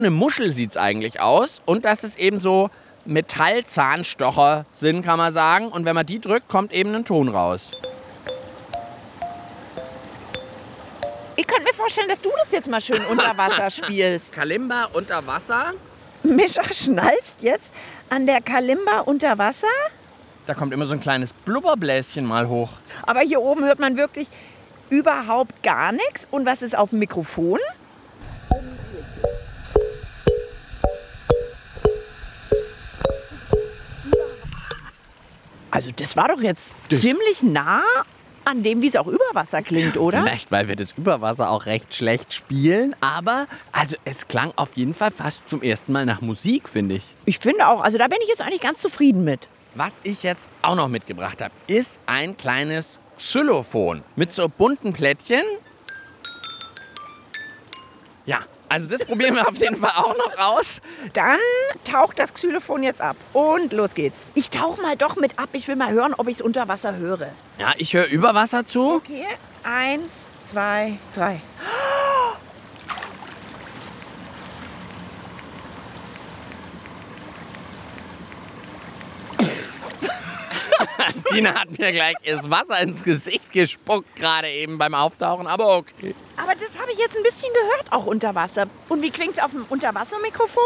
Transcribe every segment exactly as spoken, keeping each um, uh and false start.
Eine Muschel sieht es eigentlich aus und dass es eben so Metallzahnstocher sind, kann man sagen. Und wenn man die drückt, kommt eben ein Ton raus. Ich könnte mir vorstellen, dass du das jetzt mal schön unter Wasser spielst. Kalimba unter Wasser. Mischa schnallst jetzt an der Kalimba unter Wasser. Da kommt immer so ein kleines Blubberbläschen mal hoch. Aber hier oben hört man wirklich überhaupt gar nichts. Und was ist auf dem Mikrofon? Also das war doch jetzt Das ziemlich nah an dem, wie es auch über Wasser klingt, oder? Vielleicht, weil wir das Überwasser auch recht schlecht spielen. Aber also es klang auf jeden Fall fast zum ersten Mal nach Musik, finde ich. Ich finde auch, also da bin ich jetzt eigentlich ganz zufrieden mit. Was ich jetzt auch noch mitgebracht habe, ist ein kleines Xylophon mit so bunten Plättchen. Ja, also das probieren wir auf jeden Fall auch noch aus. Dann taucht das Xylophon jetzt ab und los geht's. Ich tauche mal doch mit ab, ich will mal hören, ob ich es unter Wasser höre. Ja, ich höre Überwasser zu. Okay, eins, zwei, drei. Tina hat mir gleich das Wasser ins Gesicht gespuckt, gerade eben beim Auftauchen, aber okay. Aber das habe ich jetzt ein bisschen gehört, auch unter Wasser. Und wie klingt's auf dem Unterwassermikrofon?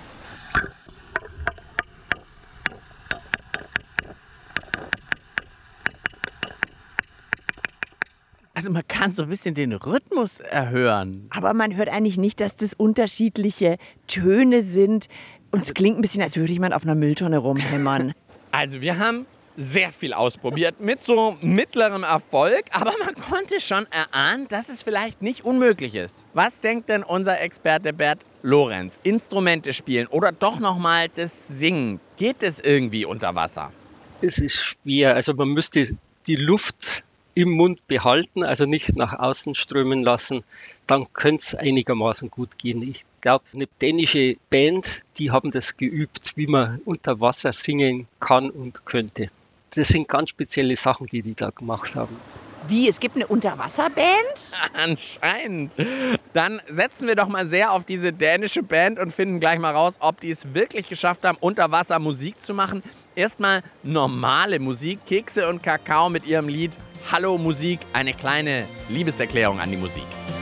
Also man kann so ein bisschen den Rhythmus erhören. Aber man hört eigentlich nicht, dass das unterschiedliche Töne sind. Und es klingt ein bisschen, als würde jemand auf einer Mülltonne rumhämmern. Also wir haben sehr viel ausprobiert mit so mittlerem Erfolg, aber man konnte schon erahnen, dass es vielleicht nicht unmöglich ist. Was denkt denn unser Experte Bert Lorenz? Instrumente spielen oder doch nochmal das Singen? Geht es irgendwie unter Wasser? Es ist schwer. Also man müsste die Luft im Mund behalten, also nicht nach außen strömen lassen. Dann könnte es einigermaßen gut gehen. Ich glaube, eine dänische Band, die haben das geübt, wie man unter Wasser singen kann und könnte. Das sind ganz spezielle Sachen, die die da gemacht haben. Wie, es gibt eine Unterwasserband? Anscheinend. Dann setzen wir doch mal sehr auf diese dänische Band und finden gleich mal raus, ob die es wirklich geschafft haben, unter Wasser Musik zu machen. Erstmal normale Musik, Kekse und Kakao mit ihrem Lied Hallo Musik, eine kleine Liebeserklärung an die Musik.